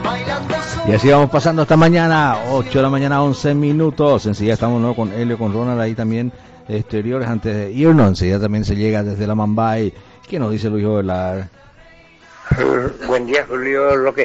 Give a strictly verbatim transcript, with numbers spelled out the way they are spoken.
Y así vamos pasando esta mañana, ocho de la mañana, once minutos. Enseguida estamos, ¿no?, con Helio, con Ronald ahí también, exteriores, antes de irnos. Enseguida también se llega desde la Mambay. ¿Qué nos dice Luis Ovelar? Buen día, Julio. Lo que